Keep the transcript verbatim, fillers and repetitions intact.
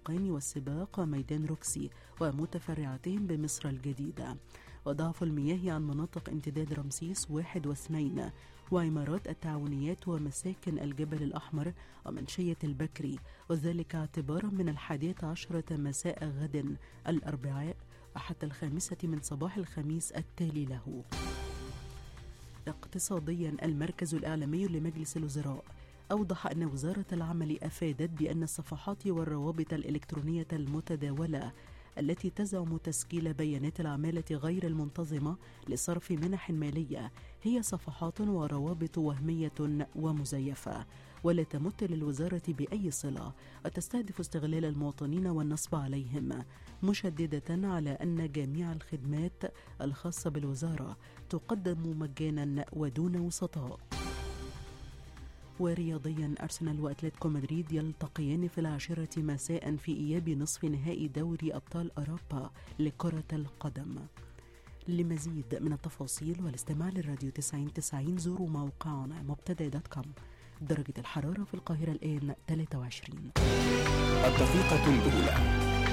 الحقين والسباق وميدان روكسي ومتفرعتهم بمصر الجديدة، وضعف المياه عن مناطق امتداد رمسيس واحد واثنين وعمارات التعاونيات ومساكن الجبل الأحمر ومنشية البكري، وذلك اعتبارا من الحادية عشرة مساء غد الأربعاء وحتى الخامسة من صباح الخميس التالي له. اقتصاديا، المركز الإعلامي لمجلس الوزراء أوضح أن وزارة العمل أفادت بأن الصفحات والروابط الإلكترونية المتداولة التي تزعم تسجيل بيانات العمالة غير المنتظمة لصرف منح مالية هي صفحات وروابط وهمية ومزيفة، ولا تمت للوزارة بأي صلة، وتستهدف استغلال المواطنين والنصب عليهم، مشددة على أن جميع الخدمات الخاصة بالوزارة تقدم مجانا ودون وسطاء. ورياضيا، أرسنال وأتلتيكو مدريد يلتقيان في العاشرة مساء في إياب نصف نهائي دوري أبطال أوروبا لكرة القدم. لمزيد من التفاصيل والاستماع للراديو تسعين تسعين زوروا موقعنا مبتدأ دوت كوم. درجة الحرارة في القاهرة الآن ثلاثة وعشرين. الدقيقة الأولى.